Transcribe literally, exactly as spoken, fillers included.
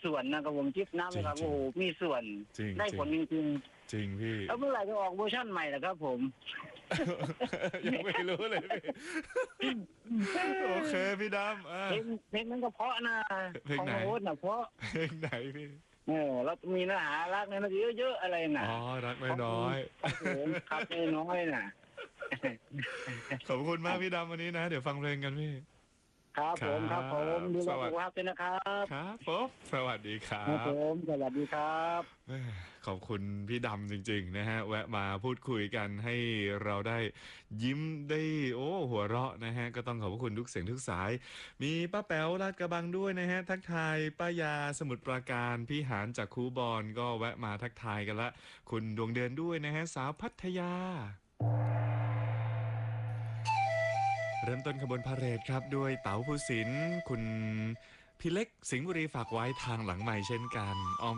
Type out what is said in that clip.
ส่วนนะครับผมจิบน้ำนะครับโอ้โหมีส่วนจริงได้ผลจริงๆจริงพี่แล้วเมื่อไหร่จะออกเวอร์ชั่นใหม่ล่ะครับผมยังไม่รู้เลยพี่โอเคพี่ดำอ่ะเพลงเพลงนั้นก็เพราะนะเพลงไหนของโอ๊ตนะเพราะเพลงไหนพี่เออแล้วมีเนื้อหารักในนั้นเยอะๆอะไรน่ะอ๋อรักน้อยครับผมครับน้อยๆน่ะๆขอบคุณมากพี่ดำวันนี้นะ เดี๋ยวฟังเพลงกันพี่ครับผมครับผมดูแลสวัสสุดีขภาพด้วยนะครับครับผมสวัสดีครัครับผบมสวัสดีครับแม่ขอบคุณพี่ดำจริงๆนะฮะแวะมาพูดคุยกันให้เราได้ยิ้มได้โอ้หัวเราะนะฮะก็ต้องขอบคุณทุกเสียงทุกสาย มีป้าแป๋วลาดกระบังด้วยนะฮะทักทายป้ายาสมุทรปราการพี่หานจากคูบอนก็แวะมาทักทายกันละคุณดวงเดือนด้วยนะฮะสาวพัทยา เริ่มต้นขบวนพาเหรดครับด้วยเต๋าภูสินทร์คุณพี่เล็กสิงห์บุรีฝากไว้ทางหลังใหม่เช่นกันออม